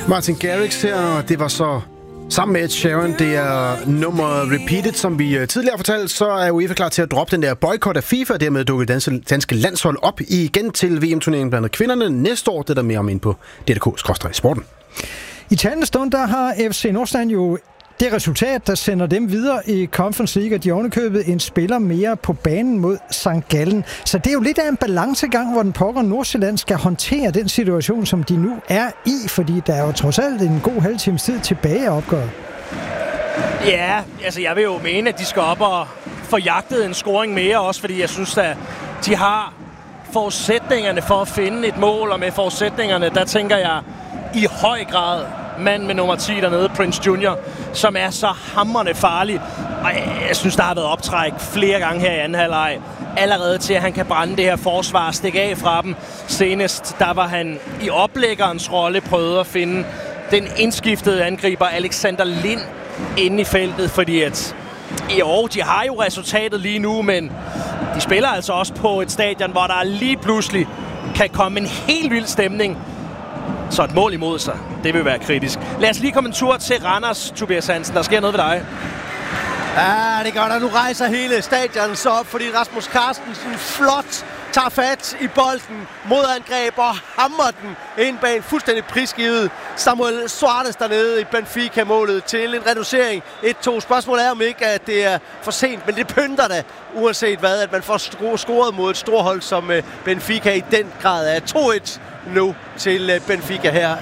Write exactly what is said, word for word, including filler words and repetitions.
Martin Garrix her, og det var så sammen med Ed Sheeran. Det er nummeret Repeated, som vi tidligere fortalte. Så er UEFA klar til at droppe den der boykot af FIFA, og dermed dukke danske, danske landshold op igen til V M-turneringen blandt kvinderne næste år. Det er der mere om ind på D D K skråstreg sporten. I talende stund, der har F C Nordsjælland jo det resultat, der sender dem videre i Conference League, og de ovenikøbet en spiller mere på banen mod Sankt Gallen. Så det er jo lidt af en balancegang, hvor den pokker Nordsjælland skal håndtere den situation, som de nu er i, fordi der er jo trods alt en god halv times tid tilbage at opgøre. Ja, altså jeg vil jo mene, at de skal op og få jagtet en scoring mere, også fordi jeg synes, at de har forudsætningerne for at finde et mål, og med forudsætningerne, der tænker jeg i høj grad mand med nummer ti dernede, Prince Junior, som er så hamrende farlig. Og jeg synes, der har været optræk flere gange her i anden halvleg. Allerede til, at han kan brænde det her forsvar og stikke af fra dem. Senest, der var han i oplæggerens rolle prøvet at finde den indskiftede angriber Alexander Lind inde i feltet, fordi at i år, de har jo resultatet lige nu, men de spiller altså også på et stadion, hvor der lige pludselig kan komme en helt vild stemning. Så et mål imod sig, det vil være kritisk. Lad os lige komme en tur til Randers, Tobias Hansen. Der sker noget ved dig. Ja, det gør der. Nu rejser hele stadion så op, fordi Rasmus Carstensen flot tager fat i bolden, modangreb og hammer den ind bag en fuldstændig prisgivet Samuel Suarez dernede i Benfica-målet til en reducering et to. Spørgsmålet er om ikke, at det er for sent, men det pynter da, uanset hvad, at man får scoret mod et storhold som Benfica i den grad er to et nu til Benfica her